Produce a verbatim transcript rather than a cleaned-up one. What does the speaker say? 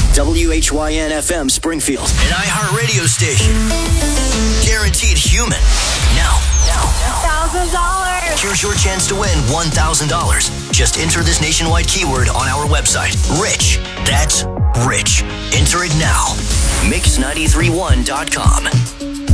W H Y N F M Springfield. An iHeart radio station. Guaranteed human. Now, now, now. one thousand dollars. Here's your chance to win one thousand dollars. Just enter this nationwide keyword on our website. Rich. That's rich. Enter it now. mix nine three one dot com.